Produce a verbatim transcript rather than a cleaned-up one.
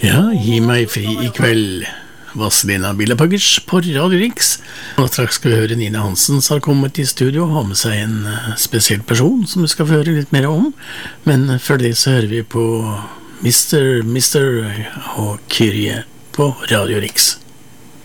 Ja, gi meg fri I kveld. Vazelina Bilopphøggers på Radio Riks. Og straks skal vi høre Nina Hansen som har kommet I studio og har med seg en spesiell person som vi skal få høre litt mer om. Men før det så hører vi på Mister Mister og Kyrie på Radio Riks.